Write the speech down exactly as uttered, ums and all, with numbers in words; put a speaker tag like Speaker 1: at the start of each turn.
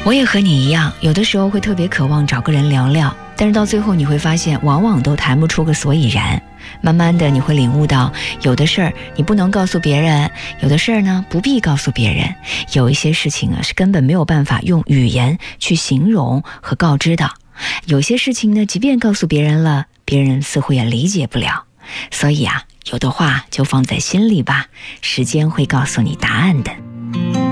Speaker 1: 我也和你一样，有的时候会特别渴望找个人聊聊，但是到最后你会发现往往都谈不出个所以然。慢慢的你会领悟到，有的事儿你不能告诉别人，有的事儿呢不必告诉别人，有一些事情啊是根本没有办法用语言去形容和告知的，有些事情呢即便告诉别人了，别人似乎也理解不了。所以啊，有的话就放在心里吧，时间会告诉你答案的。